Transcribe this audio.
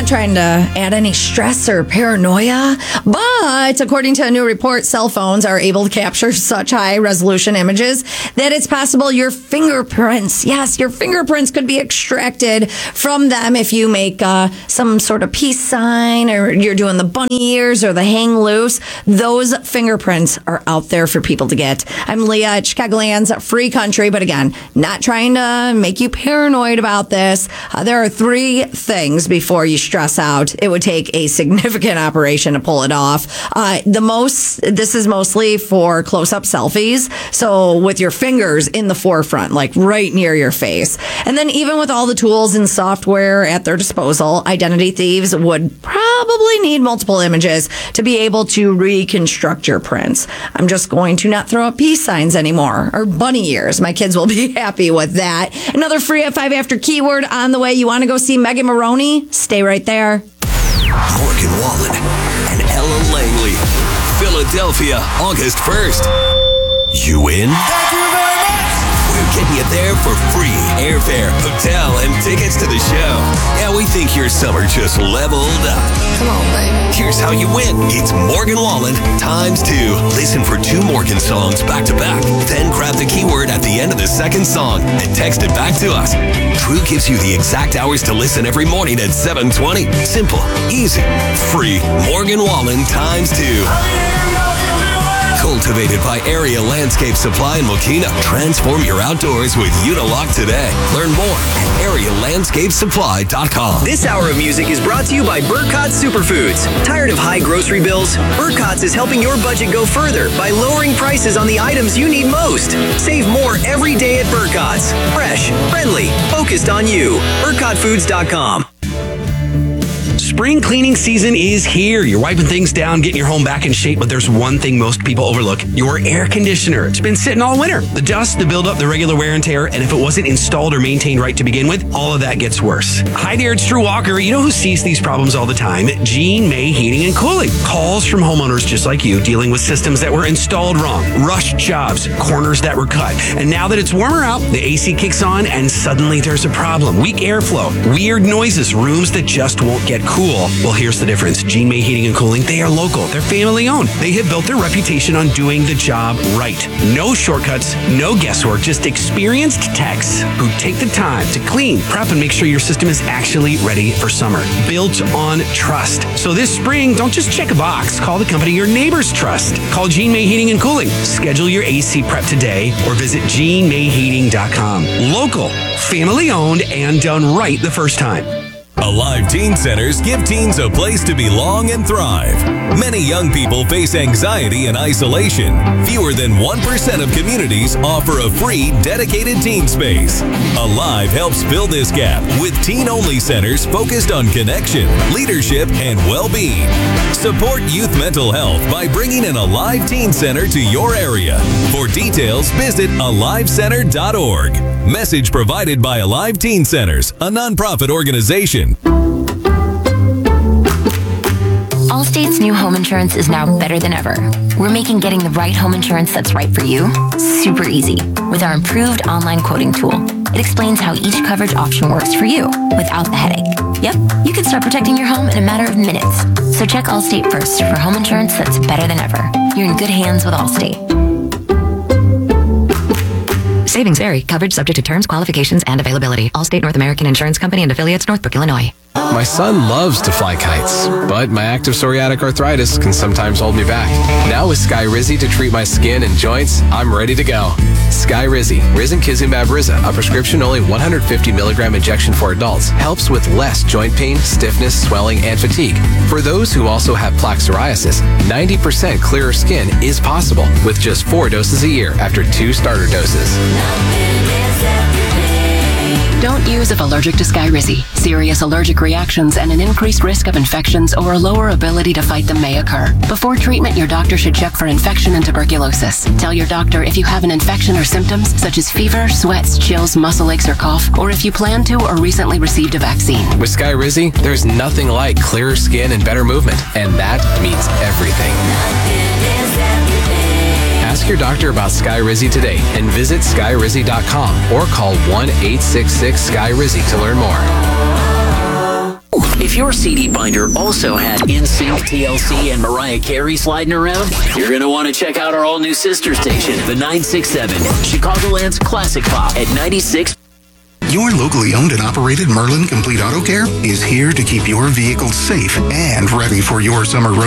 not trying to add any stress or paranoia, but according to a new report, cell phones are able to capture such high resolution images that it's possible your fingerprints, yes, your fingerprints could be extracted from them if you make some sort of peace sign or you're doing the bunny ears or the hang loose. Those fingerprints are out there for people to get. I'm Leah at Chicagoland's Free Country, but again, not trying to make you paranoid about this. There are three things before you stress out. It would take a significant operation to pull it off. This is mostly for close-up selfies. So with your fingers in the forefront, like right near your face. And then even with all the tools and software at their disposal, identity thieves would probably need multiple images to be able to reconstruct your prints. I'm just going to not throw up peace signs anymore or bunny ears. My kids will be happy with that. Another free at 5 after keyword on the way. You want to go see Megan Maroney? Stay right there. Morgan Wallen and Ella Langley. Philadelphia, August 1st. You in? Thank you very much. We're getting you there for free airfare, hotel, and tickets to the show. Yeah, we think your summer just leveled up. Come on, baby. Here's how you win. It's Morgan Wallen ×2. Listen for 2 Morgan songs back to back. Then grab the keyword at the end of the second song and text it back to us. True gives you the exact hours to listen every morning at 7:20. Simple, easy, free. Morgan Wallen ×2. Cultivated by Area Landscape Supply in Mokina. Transform your outdoors with Unilock today. Learn more at arealandscapesupply.com. This hour of music is brought to you by Burkott Superfoods. Tired of high grocery bills? Burkott's is helping your budget go further by lowering prices on the items you need most. Save more every day at Burkott's. Fresh, friendly, focused on you. BurkottFoods.com. Spring cleaning season is here. You're wiping things down, getting your home back in shape, but there's one thing most people overlook: your air conditioner. It's been sitting all winter. The dust, the buildup, the regular wear and tear, and if it wasn't installed or maintained right to begin with, all of that gets worse. Hi there, it's Drew Walker. You know who sees these problems all the time? Gene May Heating and Cooling. Calls from homeowners just like you dealing with systems that were installed wrong, rushed jobs, corners that were cut. And now that it's warmer out, the AC kicks on and suddenly there's a problem. Weak airflow, weird noises, rooms that just won't get cool. Well, here's the difference. Gene May Heating and Cooling, they are local. They're family owned. They have built their reputation on doing the job right. No shortcuts, no guesswork, just experienced techs who take the time to clean, prep, and make sure your system is actually ready for summer. Built on trust. So this spring, don't just check a box. Call the company your neighbors trust. Call Gene May Heating and Cooling. Schedule your AC prep today or visit GeneMayHeating.com. Local, family owned, and done right the first time. Alive Teen Centers give teens a place to belong and thrive. Many young people face anxiety and isolation. Fewer than 1% of communities offer a free, dedicated teen space. Alive helps fill this gap with teen-only centers focused on connection, leadership, and well-being. Support youth mental health by bringing an Alive Teen Center to your area. For details, visit AliveCenter.org. Message provided by Alive Teen Centers, a nonprofit organization. Allstate's new home insurance is now better than ever. We're making getting the right home insurance that's right for you super easy with our improved online quoting tool. It explains how each coverage option works for you without the headache. Yep, you can start protecting your home in a matter of minutes. So check Allstate first for home insurance that's better than ever. You're in good hands with Allstate. Savings vary. Coverage subject to terms, qualifications, and availability. Allstate North American Insurance Company and affiliates, Northbrook, Illinois. My son loves to fly kites, but my active psoriatic arthritis can sometimes hold me back. Now with Skyrizi to treat my skin and joints, I'm ready to go. Skyrizi, Risankizumab Riza, a prescription-only 150 milligram injection for adults, helps with less joint pain, stiffness, swelling, and fatigue. For those who also have plaque psoriasis, 90% clearer skin is possible with just 4 doses a year after 2 starter doses. Don't use if allergic to Skyrizi. Serious allergic reactions and an increased risk of infections or a lower ability to fight them may occur. Before treatment, your doctor should check for infection and tuberculosis. Tell your doctor if you have an infection or symptoms such as fever, sweats, chills, muscle aches, or cough, or if you plan to or recently received a vaccine. With Skyrizi, there's nothing like clearer skin and better movement, and that means everything. Ask your doctor about Skyrizi today and visit Skyrizi.com or call 1-866-SKY-RIZI to learn more. If you're your CD binder also had NSYNC, TLC, and Mariah Carey sliding around? You're going to want to check out our all-new sister station, the 967, Chicagoland's classic pop at 96. Your locally owned and operated Merlin Complete Auto Care is here to keep your vehicle safe and ready for your summer road